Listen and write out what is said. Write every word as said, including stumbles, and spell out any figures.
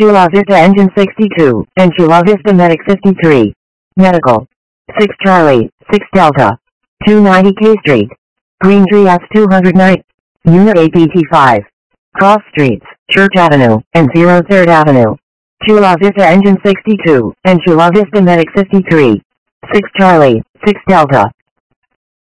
Chula Vista Engine sixty-two, and Chula Vista Medic fifty-three. Medical. six Charlie, six Delta. two ninety K Street. Green Tree F two hundred nine. Unit A P T five. Cross Streets, Church Avenue, and zero third Avenue. Chula Vista Engine sixty-two, and Chula Vista Medic fifty-three. six Charlie, six Delta.